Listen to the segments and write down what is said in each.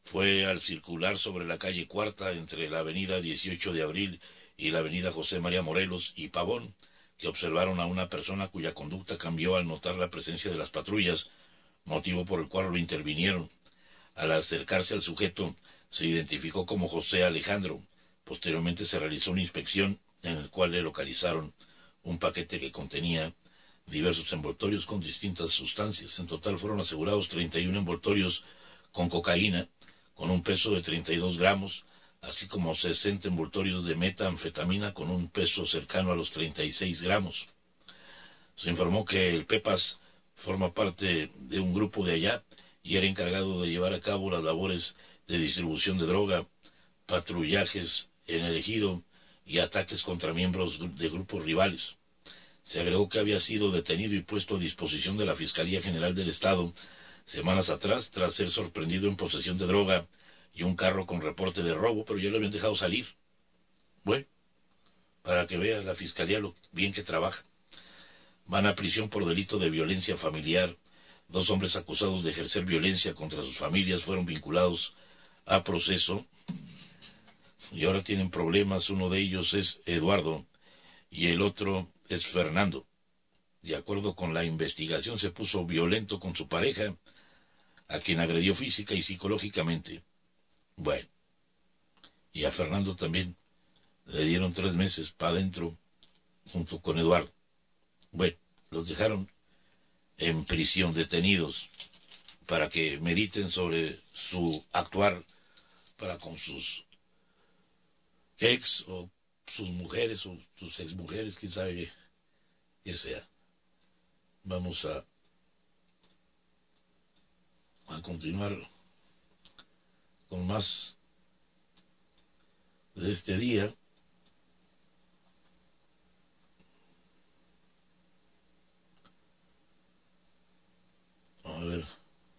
fue al circular sobre la calle Cuarta entre la avenida 18 de Abril y la avenida José María Morelos y Pavón, que observaron a una persona cuya conducta cambió al notar la presencia de las patrullas, motivo por el cual lo intervinieron. Al acercarse al sujeto, se identificó como José Alejandro. Posteriormente se realizó una inspección en el cual le localizaron un paquete que contenía diversos envoltorios con distintas sustancias. En total fueron asegurados 31 envoltorios con cocaína, con un peso de 32 gramos, así como 60 envoltorios de metanfetamina con un peso cercano a los 36 gramos. Se informó que el Pepas forma parte de un grupo de allá y era encargado de llevar a cabo las labores de distribución de droga, patrullajes en el ejido y ataques contra miembros de grupos rivales. Se agregó que había sido detenido y puesto a disposición de la Fiscalía General del Estado semanas atrás tras ser sorprendido en posesión de droga y un carro con reporte de robo, pero ya lo habían dejado salir. Bueno, para que vea la Fiscalía lo bien que trabaja. Van a prisión por delito de violencia familiar. 2 hombres acusados de ejercer violencia contra sus familias fueron vinculados a proceso y ahora tienen problemas. Uno de ellos es Eduardo y el otro es Fernando. De acuerdo con la investigación, se puso violento con su pareja, a quien agredió física y psicológicamente. Bueno, y a Fernando también le dieron 3 meses para adentro junto con Eduardo. Bueno, los dejaron en prisión, detenidos, para que mediten sobre su actuar para con sus ex o sus mujeres o sus exmujeres, quién sabe qué sea. Vamos a continuar con más de este día. A ver.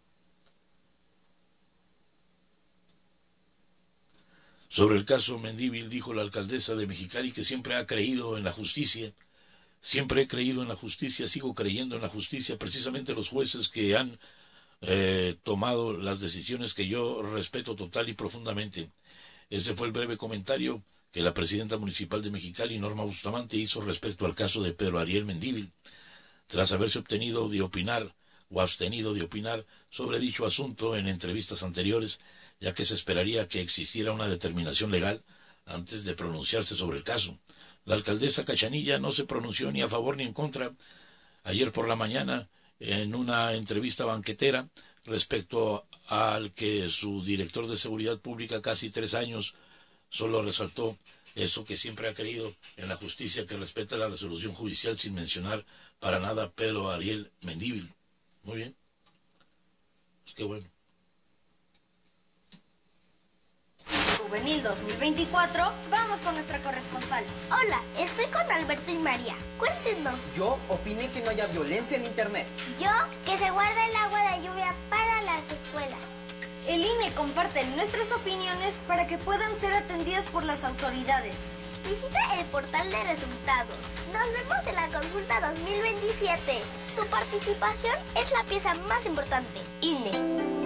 Sobre el caso Mendívil, dijo la alcaldesa de Mexicali que siempre ha creído en la justicia. Siempre he creído en la justicia, sigo creyendo en la justicia. Precisamente los jueces que han tomado las decisiones que yo respeto total y profundamente. Ese fue el breve comentario que la presidenta municipal de Mexicali, Norma Bustamante, hizo respecto al caso de Pedro Ariel Mendívil, tras haberse abstenido de opinar sobre dicho asunto en entrevistas anteriores, ya que se esperaría que existiera una determinación legal antes de pronunciarse sobre el caso. La alcaldesa Cachanilla no se pronunció ni a favor ni en contra ayer por la mañana en una entrevista banquetera respecto al que su director de Seguridad Pública, casi 3 años, solo resaltó eso, que siempre ha creído en la justicia, que respeta la resolución judicial, sin mencionar para nada a Pedro Ariel Mendívil. Muy bien. Pues qué bueno. Juvenil 2024, vamos con nuestra corresponsal. Hola, estoy con Alberto y María. Cuéntenos. Yo opiné que no haya violencia en internet. Yo, que se guarde el agua de lluvia para las escuelas. El INE comparte nuestras opiniones para que puedan ser atendidas por las autoridades. Visita el portal de resultados. Nos vemos en la consulta 2027. Tu participación es la pieza más importante. INE.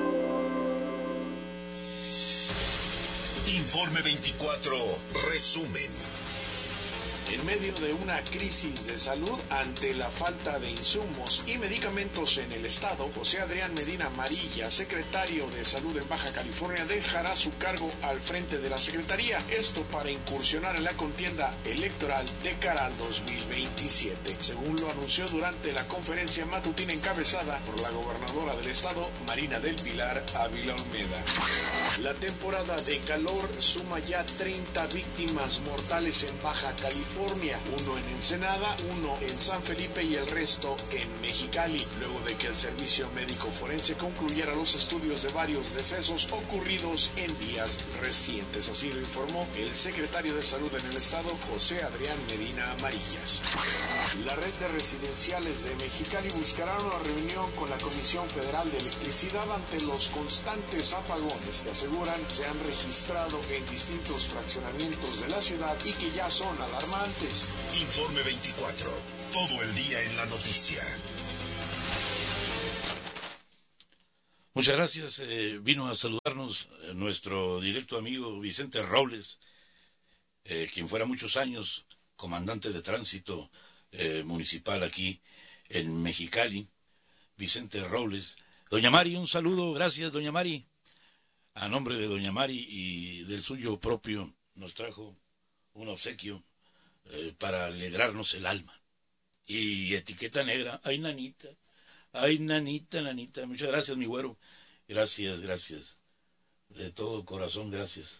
Informe 24, resumen. En medio de una crisis de salud ante la falta de insumos y medicamentos en el estado, José Adrián Medina Amarilla, secretario de Salud en Baja California, dejará su cargo al frente de la Secretaría, esto para incursionar en la contienda electoral de cara al 2027, según lo anunció durante la conferencia matutina encabezada por la gobernadora del estado, Marina del Pilar Ávila Olmeda. La temporada de calor suma ya 30 víctimas mortales en Baja California, uno en Ensenada, uno en San Felipe y el resto en Mexicali, luego de que el servicio médico forense concluyera los estudios de varios decesos ocurridos en días recientes. Así lo informó el secretario de Salud en el estado, José Adrián Medina Amarillas. La red de residenciales de Mexicali buscará una reunión con la Comisión Federal de Electricidad ante los constantes apagones que aseguran se han registrado en distintos fraccionamientos de la ciudad y que ya son alarmantes. Informe 24, todo el día en la noticia. Muchas gracias. Vino a saludarnos nuestro directo amigo Vicente Robles, quien fuera muchos años comandante de tránsito municipal aquí en Mexicali. Vicente Robles. Doña Mari, un saludo. Gracias, doña Mari. A nombre de doña Mari y del suyo propio, nos trajo un obsequio para alegrarnos el alma. Y etiqueta negra. Ay, nanita. Ay, nanita, nanita. Muchas gracias, mi güero. Gracias, gracias. De todo corazón, gracias.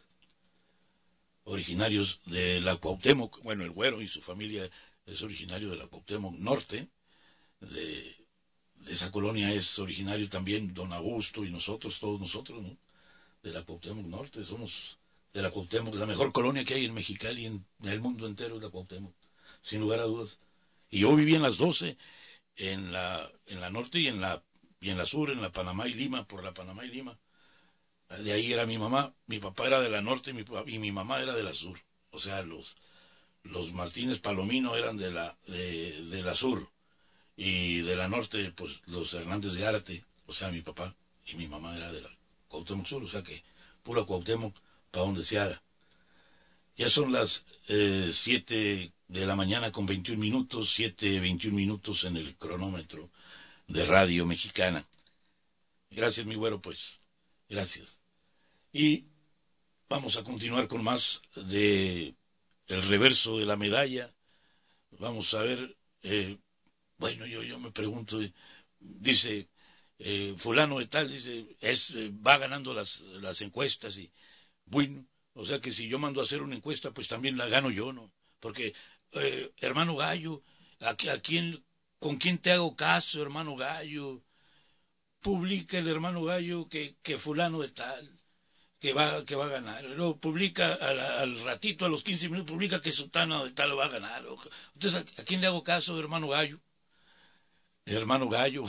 Originarios de la Cuauhtémoc. Bueno, el güero y su familia es originario de la Cuauhtémoc Norte. De esa colonia es originario también don Augusto y nosotros, todos nosotros, ¿no? De la Cuauhtémoc Norte. Somos de la Cuauhtémoc. La mejor colonia que hay en Mexicali, en el mundo entero, es la Cuauhtémoc. Sin lugar a dudas. Y yo viví en las 12, en la norte y en la sur, en la Panamá y Lima, por la Panamá y Lima. De ahí era mi mamá, mi papá era de la norte y mi mamá era de la sur. O sea, los Martínez Palomino eran de la sur. Y de la norte, pues los Hernández Gárate, o sea, mi papá y mi mamá era de la Cuauhtémoc Sur, o sea que pura Cuauhtémoc para donde se haga. Ya son las 7 de la mañana con 21 minutos, 7:21 minutos en el cronómetro de Radio Mexicana. Gracias, mi güero, pues. Gracias. Y vamos a continuar con más de el reverso de la medalla. Vamos a ver, bueno, yo me pregunto, dice, fulano de tal, dice, va ganando las encuestas y, bueno, o sea que si yo mando a hacer una encuesta, pues también la gano yo, ¿no? Porque, hermano Gallo, ¿con quién te hago caso, hermano Gallo? Publica el hermano Gallo que fulano de tal, que va a ganar. Luego publica al ratito, a los 15 minutos, publica que sutano de tal va a ganar. Entonces, ¿a quién le hago caso, hermano Gallo? Hermano Gallo.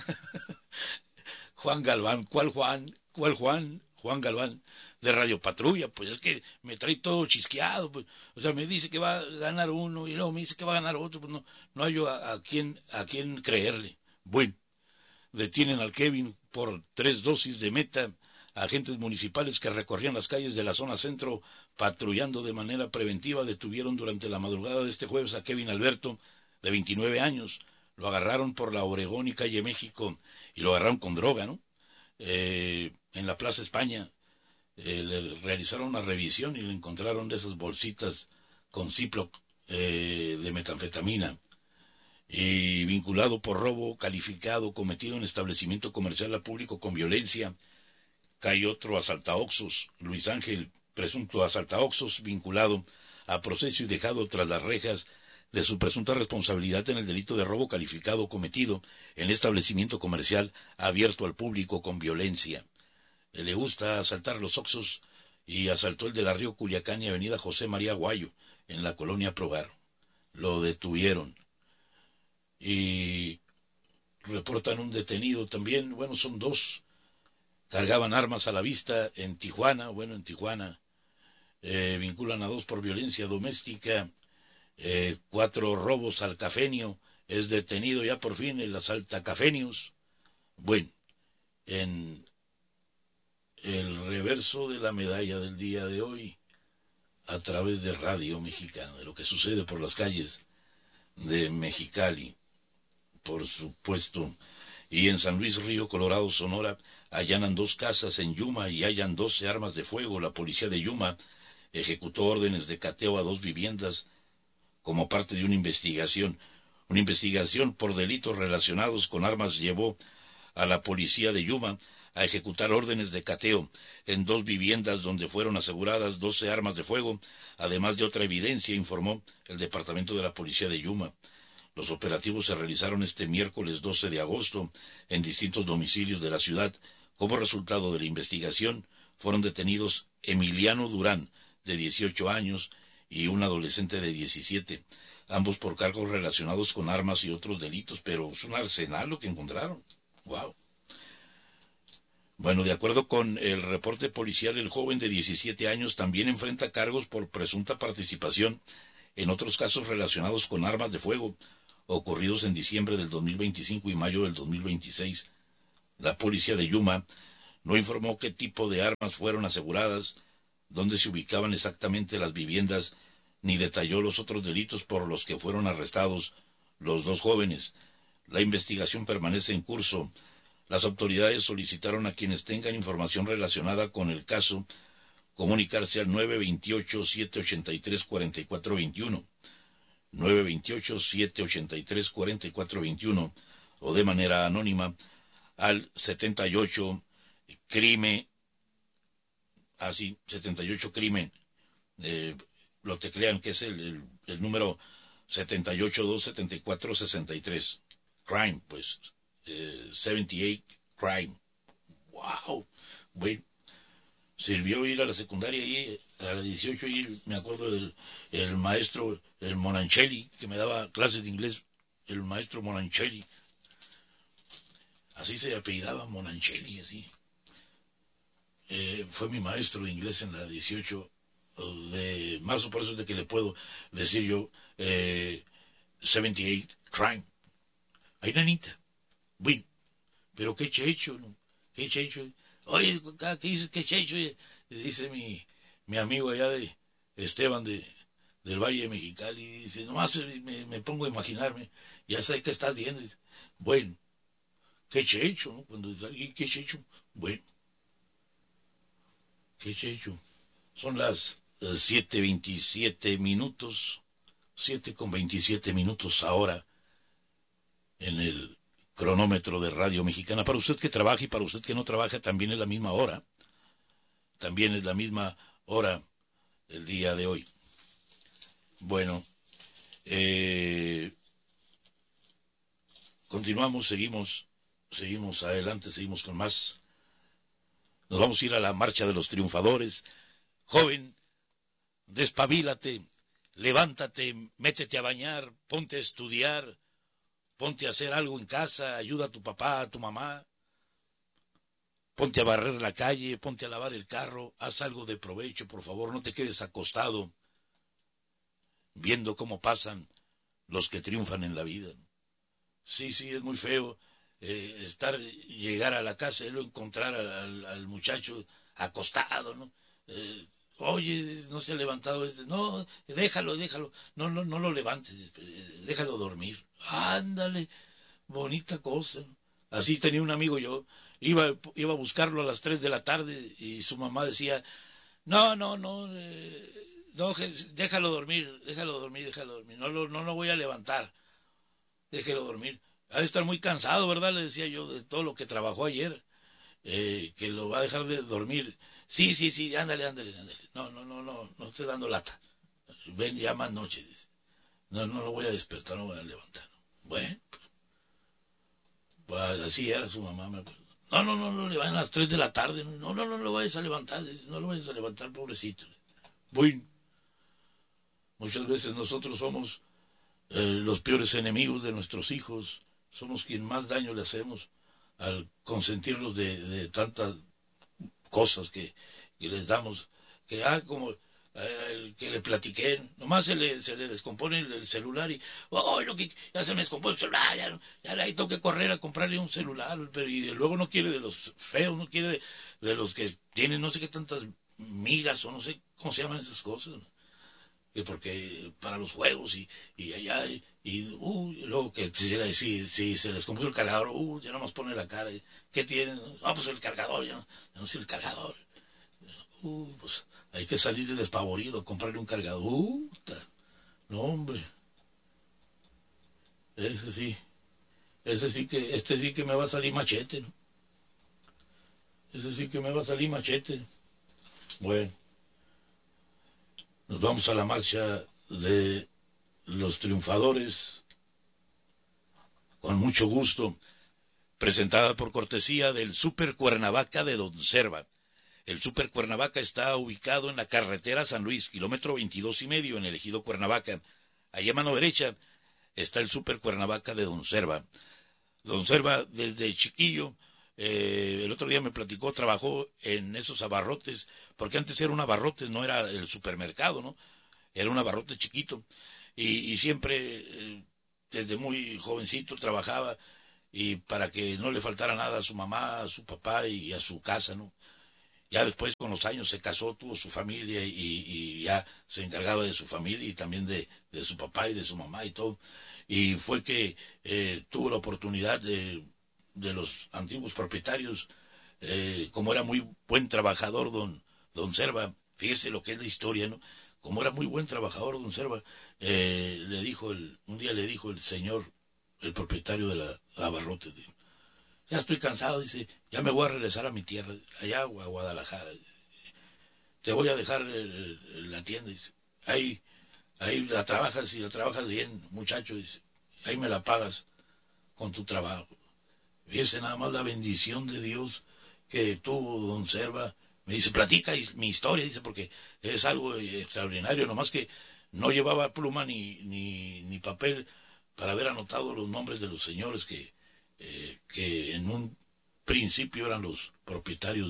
Juan Galván. ¿Cuál Juan? Juan Galván. De Radio Patrulla, pues es que me trae todo chisqueado, pues, o sea, me dice que va a ganar uno y luego me dice que va a ganar otro, pues no hay yo a quién creerle. Bueno, detienen al Kevin por 3 dosis de meta. Agentes municipales que recorrían las calles de la zona centro patrullando de manera preventiva detuvieron durante la madrugada de este jueves a Kevin Alberto, de 29 años. Lo agarraron por la Obregón y calle México y lo agarraron con droga, ¿no? En la Plaza España. Le realizaron una revisión y le encontraron de esas bolsitas con Ziploc de metanfetamina, y vinculado por robo calificado cometido en establecimiento comercial a público con violencia. Cae otro asaltaoxos, Luis Ángel, presunto asaltaoxos, vinculado a proceso y dejado tras las rejas de su presunta responsabilidad en el delito de robo calificado cometido en establecimiento comercial abierto al público con violencia. Le gusta asaltar los Oxxos y asaltó el de la Río Culiacán y avenida José María Guayo, en la colonia Progar. Lo detuvieron. Y reportan un detenido también, bueno, son 2. Cargaban armas a la vista en Tijuana, vinculan a 2 por violencia doméstica, 4 robos al cafenio, es detenido ya por fin el asaltacafenios. Bueno, en el reverso de la medalla del día de hoy, a través de Radio Mexicana, de lo que sucede por las calles de Mexicali, por supuesto, y en San Luis Río Colorado, Sonora, allanan 2 casas en Yuma y hallan 12 armas de fuego. La policía de Yuma ejecutó órdenes de cateo a 2 viviendas como parte de una investigación. Una investigación por delitos relacionados con armas llevó a la policía de Yuma a ejecutar órdenes de cateo en 2 viviendas donde fueron aseguradas 12 armas de fuego, además de otra evidencia, informó el Departamento de la Policía de Yuma. Los operativos se realizaron este miércoles 12 de agosto en distintos domicilios de la ciudad. Como resultado de la investigación, fueron detenidos Emiliano Durán, de 18 años, y un adolescente de 17, ambos por cargos relacionados con armas y otros delitos, pero es un arsenal lo que encontraron. ¡Wow! Bueno, de acuerdo con el reporte policial, el joven de 17 años también enfrenta cargos por presunta participación en otros casos relacionados con armas de fuego, ocurridos en diciembre del 2025 y mayo del 2026. La policía de Yuma no informó qué tipo de armas fueron aseguradas, dónde se ubicaban exactamente las viviendas, ni detalló los otros delitos por los que fueron arrestados los dos jóvenes. La investigación permanece en curso. Las autoridades solicitaron a quienes tengan información relacionada con el caso comunicarse al 928-783-4421, 928-783-4421 o de manera anónima al 78 crimen, 78 crimen, lo teclean que es el número 7827463, crime, pues, 78 crime. Wow, bueno, sirvió ir a la secundaria y a la 18 y me acuerdo del el maestro, el Monanchelli, que me daba clases de inglés, el maestro Monanchelli. Así se apellidaba, Monanchelli, así. Fue mi maestro de inglés en la 18 de marzo, por eso es de que le puedo decir yo 78 crime. Ay, nanita. Bueno, pero qué checho, ¿no? Qué checho. Oye, ¿qué dices? ¿Qué checho? Dice mi amigo allá de Esteban del Valle de Mexicali. Dice, nomás me pongo a imaginarme. Ya sé que estás viendo. Dice, bueno, qué checho, ¿no? Cuando dice alguien, qué checho. Bueno, qué checho. Son las 7:27 minutos. 7:27 ahora en el cronómetro de Radio Mexicana. Para usted que trabaja y para usted que no trabaja, también es la misma hora. También es la misma hora el día de hoy. Bueno, continuamos, seguimos adelante, seguimos con más. Nos vamos a ir a la marcha de los triunfadores. Joven, despabilate, levántate, métete a bañar, ponte a estudiar, ponte a hacer algo en casa, ayuda a tu papá, a tu mamá, ponte a barrer la calle, ponte a lavar el carro, haz algo de provecho, por favor, no te quedes acostado viendo cómo pasan los que triunfan en la vida. Sí, es muy feo llegar a la casa y luego encontrar al muchacho acostado, ¿no? Oye, no se ha levantado no, déjalo, no lo levantes, déjalo dormir. Ándale, bonita cosa. Así tenía un amigo yo, iba a buscarlo a las 3 de la tarde y su mamá decía, no, déjalo dormir, no lo voy a levantar, déjelo dormir. Ha de estar muy cansado, ¿verdad? Le decía yo, de todo lo que trabajó ayer, que lo va a dejar de dormir. Sí, ándale. No esté dando lata. Ven ya más noche, dice. No lo voy a despertar, no voy a levantar. Bueno, pues así era su mamá, me acuerdo. No, le van a las 3 de la tarde. No lo vayas a levantar, dice. No lo vayas a levantar, pobrecito. Bueno, muchas veces nosotros somos los peores enemigos de nuestros hijos. Somos quien más daño le hacemos al consentirlos de tantas cosas que les damos, como el que le platiqué, nomás se le descompone el celular y ya se me descompone el celular, ya ahí tengo que correr a comprarle un celular, pero y luego no quiere de los feos, no quiere de los que tienen no sé qué tantas migas o no sé cómo se llaman esas cosas, porque para los juegos y allá y luego que si se les compró el cargador, ya nomás pone la cara. ¿Qué tienen? Pues el cargador, ya no sé el cargador. Pues hay que salir despavorido, comprarle un cargador. No, hombre. Este sí que me va a salir machete, ¿no? Ese sí que me va a salir machete. Bueno, nos vamos a la marcha de los triunfadores, con mucho gusto, presentada por cortesía del Super Cuernavaca de Don Serva. El Super Cuernavaca está ubicado en la carretera San Luis, kilómetro 22.5 en el ejido Cuernavaca. Allá a mano derecha está el Super Cuernavaca de Don Serva. Don Serva, desde chiquillo, el otro día me platicó, trabajó en esos abarrotes, porque antes era un abarrote, no era el supermercado, ¿no? Era un abarrote chiquito. Y siempre, desde muy jovencito, trabajaba y para que no le faltara nada a su mamá, a su papá y a su casa, ¿no? Ya después, con los años, se casó, tuvo su familia y ya se encargaba de su familia y también de su papá y de su mamá y todo. Y fue que tuvo la oportunidad de los antiguos propietarios, como era muy buen trabajador don Serva, fíjese lo que es la historia, ¿no? Como era muy buen trabajador don Serva, un día le dijo el señor, el propietario de la Abarrotes, ya estoy cansado, dice, ya me voy a regresar a mi tierra, allá a Guadalajara. Te voy a dejar la tienda, dice. Ahí la trabajas y la trabajas bien, muchacho, dice. Ahí me la pagas con tu trabajo. Fíjese nada más la bendición de Dios que tuvo don Serva. Me dice, platica mi historia, dice, porque es algo extraordinario, nomás que no llevaba pluma ni papel para haber anotado los nombres de los señores que en un principio eran los propietarios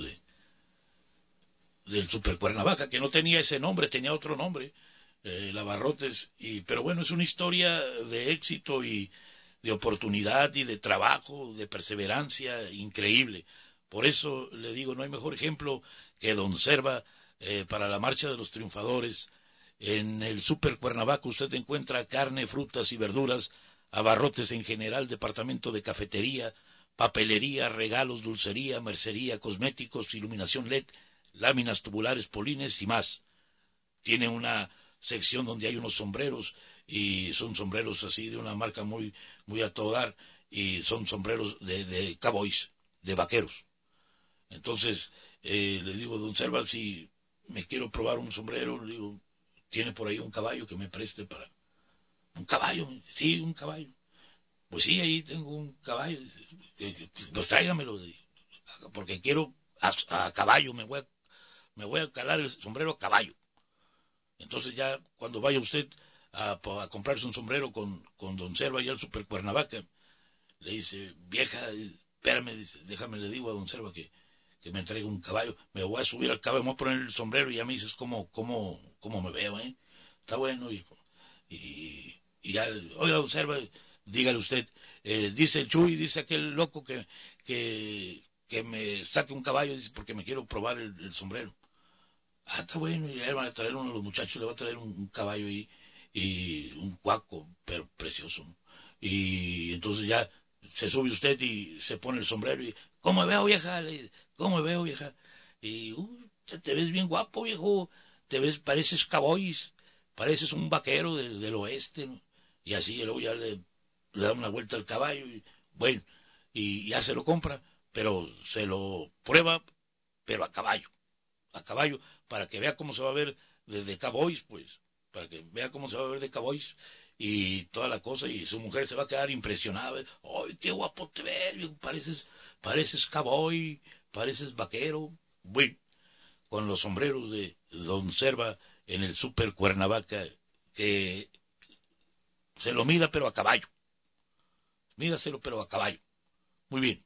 del Super Cuernavaca, que no tenía ese nombre, tenía otro nombre, el Abarrotes, pero bueno, es una historia de éxito y de oportunidad y de trabajo, de perseverancia increíble. Por eso le digo, no hay mejor ejemplo que don Serva para la Marcha de los Triunfadores. En el Super Cuernavaca usted encuentra carne, frutas y verduras, abarrotes en general, departamento de cafetería, papelería, regalos, dulcería, mercería, cosméticos, iluminación LED, láminas tubulares, polines y más. Tiene una sección donde hay unos sombreros, y son sombreros así de una marca muy a todo dar, y son sombreros de cowboys, de vaqueros. Entonces, le digo, don Serva, si me quiero probar un sombrero, le digo, ¿tiene por ahí un caballo que me preste para...? ¿Un caballo? Sí, un caballo. Pues sí, ahí tengo un caballo. Pues tráigamelo, porque quiero a caballo, me voy a calar el sombrero a caballo. Entonces ya cuando vaya usted a comprarse un sombrero con don Serva y al Super Cuernavaca, le dice, vieja, espérame, dice, déjame, le digo a don Serva que me entregue un caballo. Me voy a subir al caballo, me voy a poner el sombrero y ya me dices cómo me veo, ¿eh? Está bueno, hijo. Y ya, oiga, don Serva, dígale usted, dice el Chuy, dice aquel loco que me saque un caballo, dice, porque me quiero probar el sombrero. Ah, está bueno, y le van a traer uno de los muchachos, le va a traer un caballo y un cuaco, pero precioso, ¿no? Y entonces ya se sube usted y se pone el sombrero y, ¿cómo me veo, vieja? ¿Cómo me veo, vieja? Y, te ves bien guapo, viejo, pareces cowboys, pareces un vaquero del oeste, ¿no? Y así, y luego ya le da una vuelta al caballo y, bueno, y ya se lo compra, pero se lo prueba, pero a caballo, para que vea cómo se va a ver de cowboys, pues, para que vea cómo se va a ver de cowboys y toda la cosa, y su mujer se va a quedar impresionada. ¡Ay, qué guapo te ves! Pareces cowboy, pareces vaquero. Bueno, con los sombreros de don Serva en el Super Cuernavaca, que se lo mida pero a caballo. Mídaselo pero a caballo. Muy bien.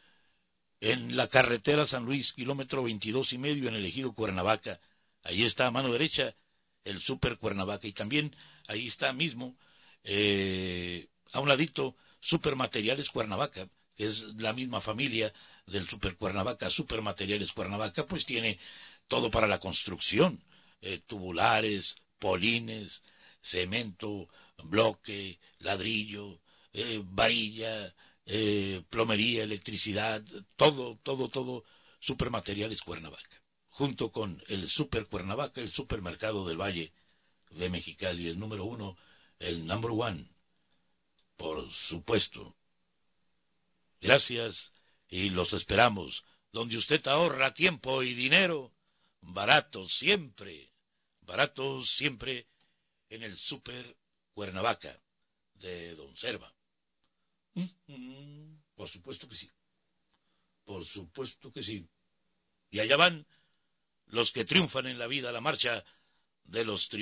En la carretera San Luis, kilómetro 22.5, en el ejido Cuernavaca, ahí está a mano derecha el Super Cuernavaca, y también ahí está mismo, a un ladito, Super Materiales Cuernavaca, que es la misma familia del Super Cuernavaca. Super Materiales Cuernavaca pues tiene todo para la construcción, tubulares, polines, cemento, bloque, ladrillo, varilla, plomería, electricidad, todo, Super Materiales Cuernavaca, junto con el Super Cuernavaca, el supermercado del Valle de Mexicali, el número 1, el number 1, por supuesto. Gracias, y los esperamos, donde usted ahorra tiempo y dinero, barato siempre, en el Super Cuernavaca de don Serva. Por supuesto que sí. Y allá van los que triunfan en la vida, la marcha de los triunfadores.